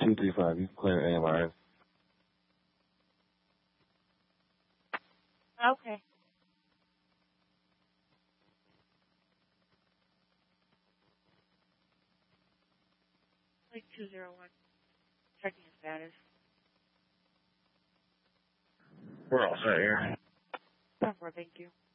235. You can claim AMRs. Okay. Like 201. Checking the status. We're all set here. 10-4, thank you.